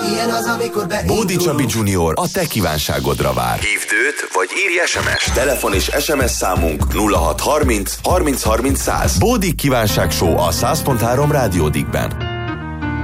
Ilyen az, amikor beindulunk. Bódi Csabi Junior a te kívánságodra vár. Hívd őt, vagy írj SMS. Telefon és SMS számunk 0630 30 30 100. Bódi kívánság show a 100.3 Rádiódikben.